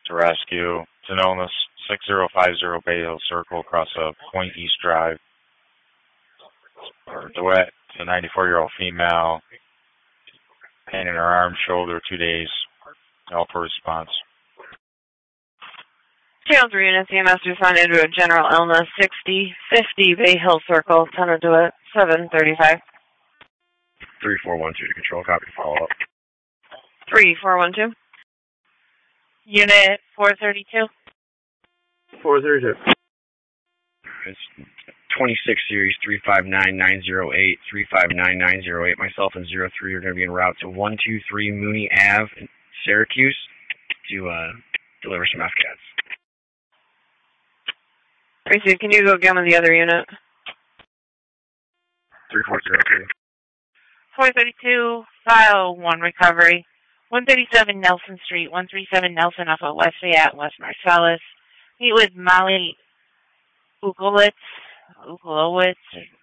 to rescue. It's an illness 6050 Bay Hill Circle across a Point East Drive. For DeWitt, it's a 94-year-old female. Pain in her arm, shoulder, 2 days. All for response. Channel 3 units, EMS responded to a general illness 6050 Bay Hill Circle, ton of DeWitt, 735. 3412 to control, copy, follow up. 3412. Unit 432. 432. It's 26 series 359908, 359908. Myself and 03 are going to be en route to 123 Mooney Ave in Syracuse to deliver some FCATs. Tracy, can you go again with the other unit? 3402. 432, file 1 recovery. 137 Nelson Street, 137 Nelson off of West Fayette, West Marcellus. Meet with Molly Ukolowitz,